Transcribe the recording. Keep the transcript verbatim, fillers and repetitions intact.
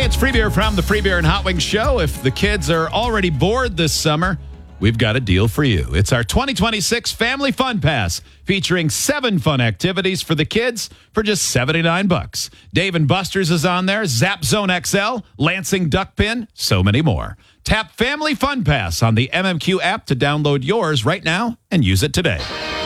it's Free Beer from the Free Beer and Hot Wings Show. If the kids are already bored this summer, we've got a deal for you. It's our twenty twenty-six Family Fun Pass, featuring seven fun activities for the kids for just seventy-nine bucks. Dave and Buster's is on there, Zap Zone X L, Lansing Duck Pin, so many more. Tap Family Fun Pass on the M M Q app to download yours right now and use it today.